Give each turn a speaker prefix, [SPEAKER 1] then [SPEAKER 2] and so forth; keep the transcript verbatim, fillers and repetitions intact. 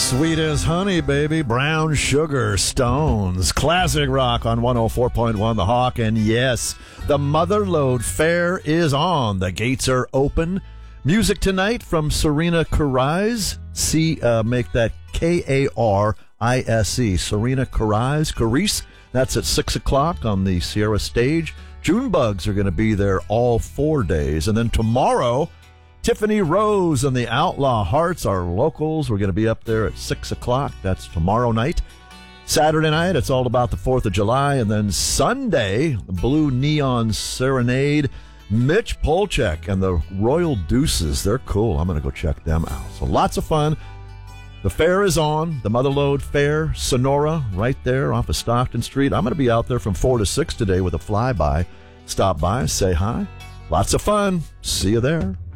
[SPEAKER 1] Sweet as honey, baby. Brown Sugar, Stones. Classic rock on one oh four point one The Hawk. And yes, the Motherlode Fair is on. The gates are open. Music tonight from Serena Karise. See, uh, make that K A R I S E. Serena Karise. Karise. That's at six o'clock on the Sierra stage. Junebugs are going to be there all four days. And then tomorrow, Tiffany Rose and the Outlaw Hearts, our locals. We're going to be up there at six o'clock. That's tomorrow night. Saturday night, it's all about the fourth of July. And then Sunday, the Blue Neon Serenade. Mitch Polchek and the Royal Deuces. They're cool. I'm going to go check them out. So lots of fun. The fair is on. The Motherlode Fair, Sonora, right there off of Stockton Street. I'm going to be out there from four to six today with a flyby. Stop by, say hi. Lots of fun. See you there.